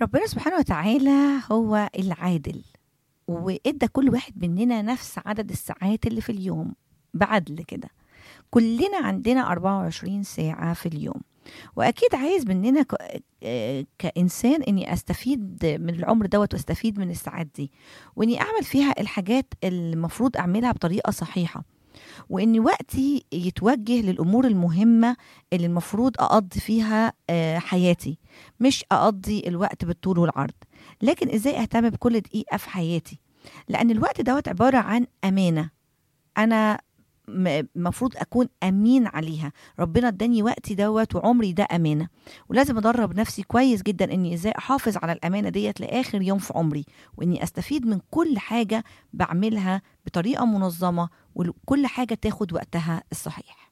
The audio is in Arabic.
ربنا سبحانه وتعالى هو العادل، وإدى كل واحد مننا نفس عدد الساعات اللي في اليوم بعدل كده. كلنا عندنا 24 ساعة في اليوم، وأكيد عايز مننا كإنسان إني أستفيد من العمر دوت وأستفيد من الساعات دي، وإني أعمل فيها الحاجات اللي المفروض أعملها بطريقة صحيحة، وإن وقتي يتوجه للأمور المهمة اللي المفروض أقضي فيها حياتي، مش أقضي الوقت بالطول والعرض. لكن إزاي أهتم بكل دقيقة في حياتي؟ لأن الوقت دوت عبارة عن أمانة، أنا المفروض أكون أمين عليها. ربنا اداني وقتي دوت وعمري ده أمانة، ولازم أدرب نفسي كويس جدا إني إزاي أحافظ على الأمانة ديت لآخر يوم في عمري، وإني أستفيد من كل حاجة بعملها بطريقة منظمة، وكل حاجة تاخد وقتها الصحيح.